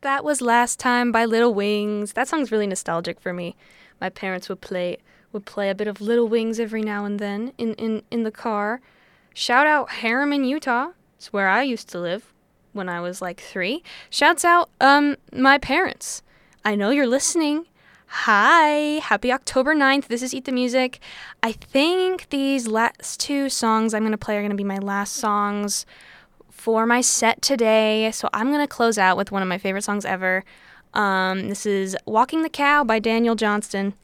That was Last Time by Little Wings. That song's really nostalgic for me. My parents would play a bit of Little Wings every now and then in the car. Shout out Harriman, Utah. It's where I used to live when I was like 3. Shouts out my parents. I know you're listening. Hi, happy October 9th. This is Eat the Music. I think these last 2 songs I'm going to play are going to be my last songs for my set today. So I'm going to close out with one of my favorite songs ever. This is Walking the Cow by Daniel Johnston.